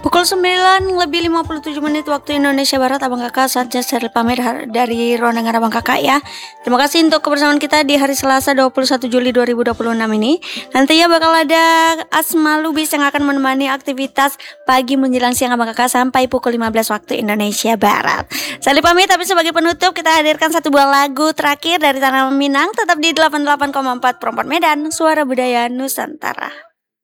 Pukul 9:57 waktu Indonesia Barat, Abang Kakak saatnya seri pamit dari ruangan Abang Kakak ya. Terima kasih untuk kebersamaan kita di hari Selasa 21 Juli 2026 ini. Nantinya bakal ada Asma Lubis yang akan menemani aktivitas pagi menjelang siang Abang Kakak sampai pukul 15 waktu Indonesia Barat. Seri pamit, tapi sebagai penutup kita hadirkan satu buah lagu terakhir dari Tanah Minang, tetap di 88,4 Perempuan Medan, Suara Budaya Nusantara.